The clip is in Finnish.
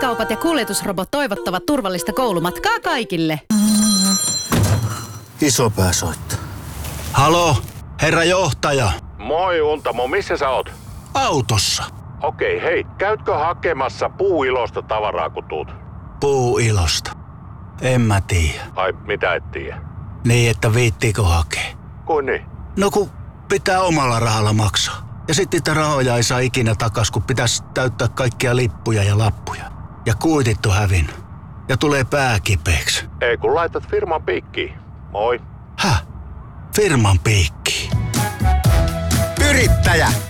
Lähikaupat ja kuljetusrobot toivottavat turvallista koulumatkaa kaikille. Isopää soittaa. Halo, herra johtaja. Moi Untamo, missä sä oot? Autossa. Okei, hei, käytkö hakemassa Puuilosta tavaraa kun tuut? Puuilosta. En mä tiedä. Ai, mitä et tiedä? Niin, että viittiikö hakea? Kuin niin? No kun pitää omalla rahalla maksaa. Ja sitten niitä rahoja ei saa ikinä takas, kun pitäisi täyttää kaikkia lippuja ja lappuja. Ja kuitit on hävinnyt. Ja tulee pää kipeäksi. Ei kun laitat firman piikkiin. Moi. Häh? Firman piikkiin. Yrittäjä,